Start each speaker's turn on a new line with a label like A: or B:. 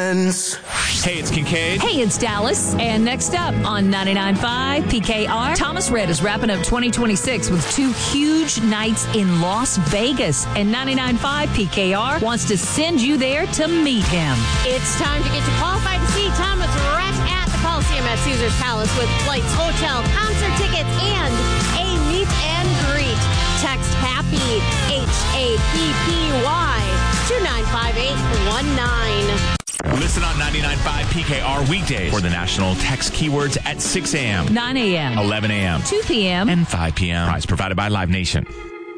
A: friends.
B: Hey, it's Kincaid.
C: Hey, it's Dallas. And next up on 99.5 PKR, Thomas Rhett is wrapping up 2026 with 2 huge nights in Las Vegas. And 99.5 PKR wants to send you there to meet him.
D: It's time to get you qualified to see Thomas Rhett at the Coliseum at Caesars Palace with flights, hotel, concert tickets, and a meet and greet. Text HAPPY, HAPPY, to 95819.
B: Listen on 99.5 PKR weekdays for the national text keywords at 6 a.m.,
C: 9 a.m.,
B: 11 a.m.,
C: 2 p.m.,
B: and 5 p.m. Prize provided by Live Nation.